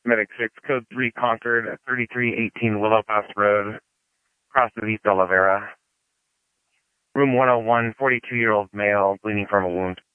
Medic 6, Code 3 Concord, 3318 Willow Pass Road, across the Vista La Vera. Room 101, 42-year-old male, bleeding from a wound.